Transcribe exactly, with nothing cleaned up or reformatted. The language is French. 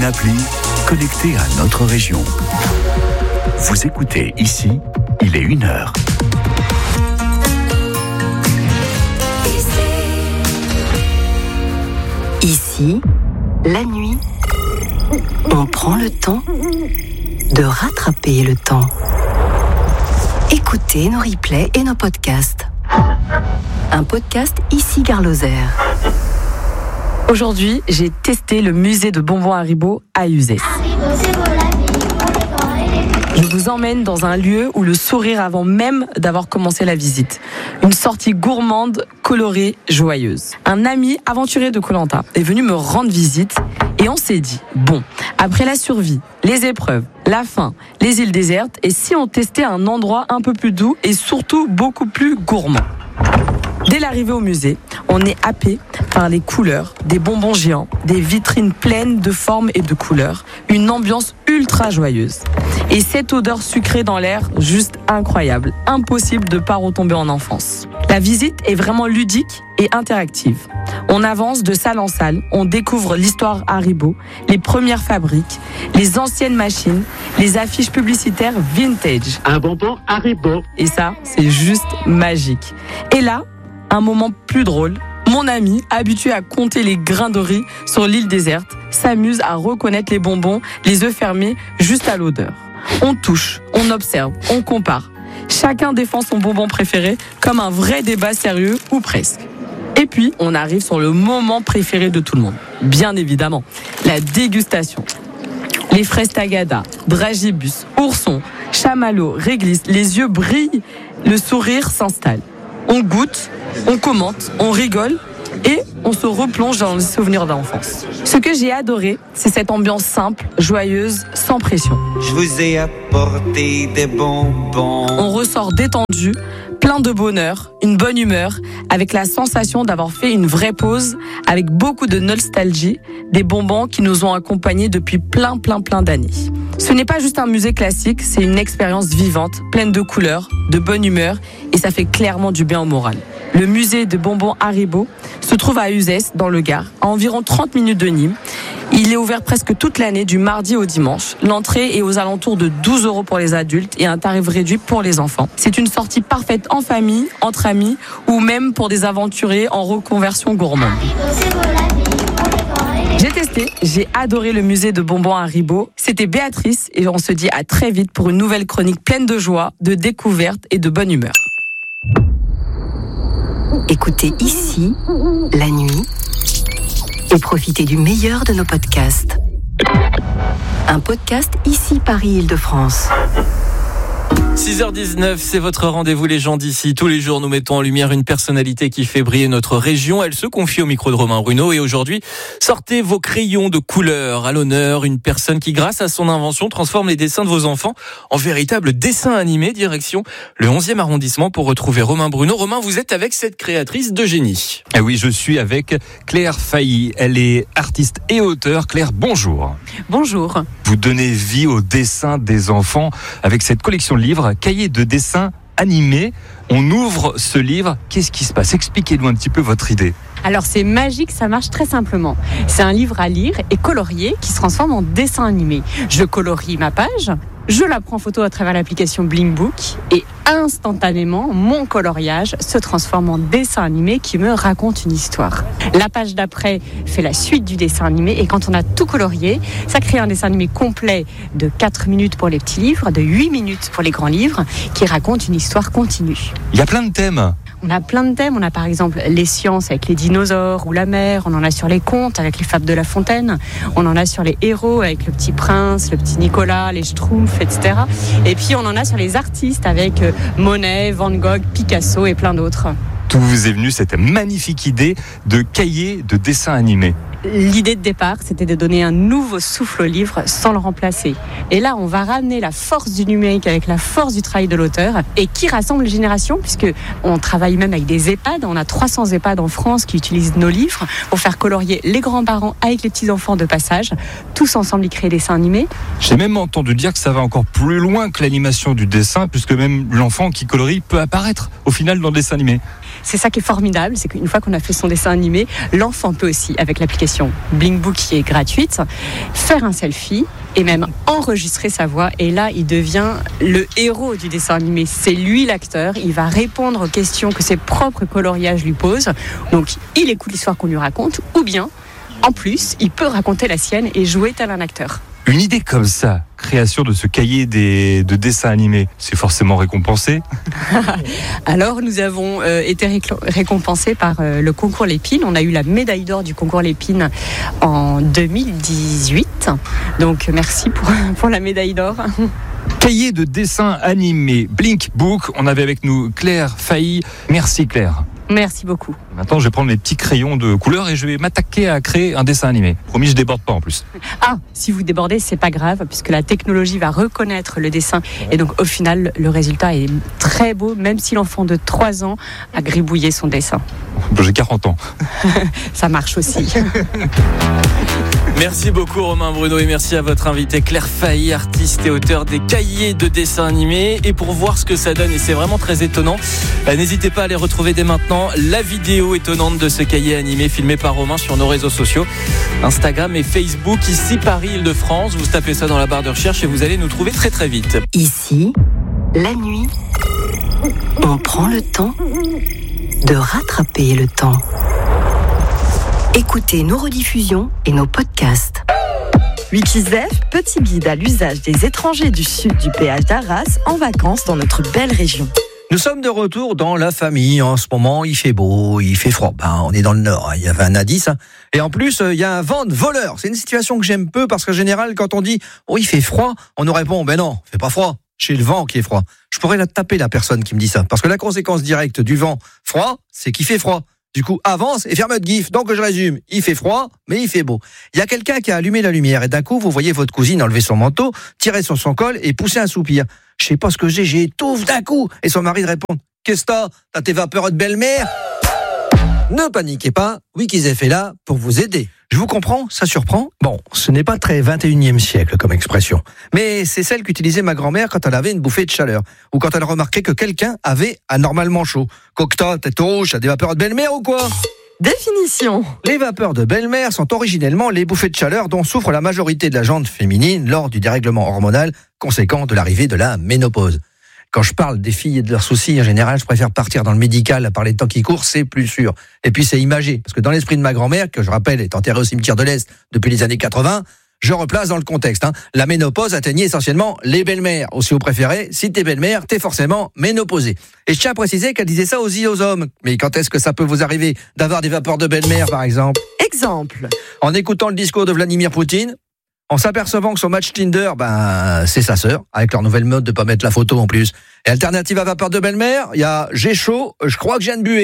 une appli connectée à notre région. Vous écoutez ici, il est une heure. Ici, la nuit, on prend le temps de rattraper le temps. Écoutez nos replays et nos podcasts. Un podcast ici Gare Lozère. Aujourd'hui, j'ai testé le musée de bonbons Haribo à Uzès. Je vous emmène dans un lieu où le sourire avant même d'avoir commencé la visite. Une sortie gourmande, colorée, joyeuse. Un ami aventurier de Koh Lanta est venu me rendre visite et on s'est dit, bon, après la survie, les épreuves, la faim, les îles désertes, et si on testait un endroit un peu plus doux et surtout beaucoup plus gourmand. Dès l'arrivée au musée, on est happé par les couleurs, des bonbons géants, des vitrines pleines de formes et de couleurs, une ambiance ultra joyeuse. Et cette odeur sucrée dans l'air, juste incroyable, impossible de ne pas retomber en enfance. La visite est vraiment ludique et interactive. On avance de salle en salle, on découvre l'histoire Haribo, les premières fabriques, les anciennes machines, les affiches publicitaires vintage. Un bonbon Haribo. Et ça, c'est juste magique. Et là, un moment plus drôle, mon ami, habitué à compter les grains de riz sur l'île déserte, s'amuse à reconnaître les bonbons, les yeux fermés, juste à l'odeur. On touche, on observe, on compare. Chacun défend son bonbon préféré comme un vrai débat sérieux, ou presque. Et puis, on arrive sur le moment préféré de tout le monde. Bien évidemment, la dégustation. Les fraises tagada, dragibus, oursons, chamallows, réglisse, les yeux brillent, le sourire s'installe. On goûte, on commente, on rigole et on se replonge dans les souvenirs d'enfance. Ce que j'ai adoré, c'est cette ambiance simple, joyeuse, sans pression. Je vous ai apporté des bonbons. On ressort détendu, plein de bonheur, une bonne humeur, avec la sensation d'avoir fait une vraie pause, avec beaucoup de nostalgie, des bonbons qui nous ont accompagnés depuis plein, plein, plein d'années. Ce n'est pas juste un musée classique, c'est une expérience vivante, pleine de couleurs, de bonne humeur, et ça fait clairement du bien au moral. Le musée de bonbons Haribo se trouve à Uzès, dans le Gard, à environ trente minutes de Nîmes. Il est ouvert presque toute l'année, du mardi au dimanche. L'entrée est aux alentours de douze euros pour les adultes et un tarif réduit pour les enfants. C'est une sortie parfaite en famille, entre amis ou même pour des aventuriers en reconversion gourmande. J'ai testé, j'ai adoré le musée de bonbons Haribo. C'était Béatrice et on se dit à très vite pour une nouvelle chronique pleine de joie, de découverte et de bonne humeur. Écoutez ici, la nuit, et profitez du meilleur de nos podcasts. Un podcast ici Paris-Île-de-France. six heures dix-neuf, c'est votre rendez-vous les gens d'ici. Tous les jours, nous mettons en lumière une personnalité qui fait briller notre région. Elle se confie au micro de Romain Bruno et aujourd'hui, sortez vos crayons de couleur. À l'honneur, une personne qui, grâce à son invention, transforme les dessins de vos enfants en véritables dessins animés. Direction le onzième arrondissement pour retrouver Romain Bruno. Romain, vous êtes avec cette créatrice de génie. Eh oui, je suis avec Claire Failly. Elle est artiste et auteure. Claire, bonjour. Bonjour. Vous donnez vie aux dessins des enfants avec cette collection de livres, cahiers de dessins animés. On ouvre ce livre. Qu'est-ce qui se passe ? Expliquez-nous un petit peu votre idée. Alors c'est magique, ça marche très simplement. C'est un livre à lire et colorier qui se transforme en dessin animé. Je colorie ma page, je la prends en photo à travers l'application Bling Book et instantanément, mon coloriage se transforme en dessin animé qui me raconte une histoire. La page d'après fait la suite du dessin animé et quand on a tout colorié, ça crée un dessin animé complet de quatre minutes pour les petits livres, de huit minutes pour les grands livres, qui raconte une histoire continue. Il y a plein de thèmes. On a plein de thèmes, on a par exemple les sciences avec les dinosaures ou la mer, on en a sur les contes avec les fables de La Fontaine, on en a sur les héros avec le petit prince, le petit Nicolas, les Schtroumpfs, et cetera. Et puis on en a sur les artistes avec Monet, Van Gogh, Picasso et plein d'autres. D'où vous est venue cette magnifique idée de cahier de dessins animés ? L'idée de départ, c'était de donner un nouveau souffle au livre sans le remplacer. Et là, on va ramener la force du numérique avec la force du travail de l'auteur et qui rassemble les générations, puisque on travaille même avec des EHPAD. On a trois cents EHPAD en France qui utilisent nos livres pour faire colorier les grands-parents avec les petits-enfants de passage. Tous ensemble, ils créent des dessins animés. J'ai même entendu dire que ça va encore plus loin que l'animation du dessin, puisque même l'enfant qui colorie peut apparaître au final dans le dessin animé. C'est ça qui est formidable, c'est qu'une fois qu'on a fait son dessin animé, l'enfant peut aussi, avec l'application l'application Blinkbook qui est gratuite, faire un selfie et même enregistrer sa voix. Et là, il devient le héros du dessin animé. C'est lui l'acteur. Il va répondre aux questions que ses propres coloriages lui posent. Donc, il écoute l'histoire qu'on lui raconte, ou bien, en plus, il peut raconter la sienne et jouer tel un acteur. Une idée comme ça, création de ce cahier des, de dessins animés, c'est forcément récompensé. Alors, nous avons euh, été récl- récompensés par euh, le concours Lépine. On a eu la médaille d'or du concours Lépine en deux mille dix-huit. Donc, merci pour, pour la médaille d'or. Cahier de dessins animés, Blinkbook. On avait avec nous Claire Failly. Merci Claire. Merci beaucoup. Maintenant, je vais prendre mes petits crayons de couleur et je vais m'attaquer à créer un dessin animé. Promis, je déborde pas en plus. Ah, si vous débordez, c'est pas grave, puisque la technologie va reconnaître le dessin. Et donc, au final, le résultat est très beau, même si l'enfant de trois ans a gribouillé son dessin. J'ai quarante ans. Ça marche aussi. Merci beaucoup Romain Bruno et merci à votre invité Claire Failly, artiste et auteur des cahiers de dessins animés. Et pour voir ce que ça donne, et c'est vraiment très étonnant, n'hésitez pas à aller retrouver dès maintenant la vidéo étonnante de ce cahier animé filmé par Romain sur nos réseaux sociaux, Instagram et Facebook, ici Paris Île-de-France. Vous tapez ça dans la barre de recherche et vous allez nous trouver très très vite. Ici, la nuit, on prend le temps de rattraper le temps. Écoutez nos rediffusions et nos podcasts. Wikizef, petit guide à l'usage des étrangers du sud du péage d'Arras en vacances dans notre belle région. Nous sommes de retour dans la famille. En ce moment, il fait beau, il fait froid. Ben, on est dans le nord, hein. Il y avait un indice. Hein. Et en plus, il y a un vent de voleur. C'est une situation que j'aime peu parce qu'en général, quand on dit « Oh, il fait froid », on nous répond « Ben non, il fait pas froid. C'est le vent qui est froid. » Je pourrais la taper, la personne qui me dit ça. Parce que la conséquence directe du vent froid, c'est qu'il fait froid. Du coup, avance et ferme votre gif. Donc, je résume. Il fait froid, mais il fait beau. Il y a quelqu'un qui a allumé la lumière et d'un coup, vous voyez votre cousine enlever son manteau, tirer sur son col et pousser un soupir. Je sais pas ce que j'ai, j'ai étouffe d'un coup. Et son mari répond, qu'est-ce que t'as? T'as tes vapeurs de belle-mère? Ne paniquez pas, Wikizef est là pour vous aider. Je vous comprends, ça surprend. Bon, ce n'est pas très vingt et unième siècle comme expression, mais c'est celle qu'utilisait ma grand-mère quand elle avait une bouffée de chaleur, ou quand elle remarquait que quelqu'un avait anormalement chaud. Cocteau, tête rouge, t'as des vapeurs de belle-mère ou quoi? Définition. Les vapeurs de belle-mère sont originellement les bouffées de chaleur dont souffre la majorité de la gente féminine lors du dérèglement hormonal conséquent de l'arrivée de la ménopause. Quand je parle des filles et de leurs soucis, en général, je préfère partir dans le médical à parler de temps qui court, c'est plus sûr. Et puis c'est imagé, parce que dans l'esprit de ma grand-mère, que je rappelle est enterrée au cimetière de l'Est depuis les années quatre-vingts, je replace dans le contexte. Hein. La ménopause atteignait essentiellement les belles-mères. Ou si vous préférez, si t'es belle-mère, t'es forcément ménopausée. Et je tiens à préciser qu'elle disait ça aussi aux hommes. Mais quand est-ce que ça peut vous arriver d'avoir des vapeurs de belle-mère, par exemple? Exemple. En écoutant le discours de Vladimir Poutine, en s'apercevant que son match Tinder, ben, c'est sa sœur, avec leur nouvelle mode de pas mettre la photo en plus. Et alternative à vapeur de belle-mère, il y a j'ai chaud, je crois que je viens de buer.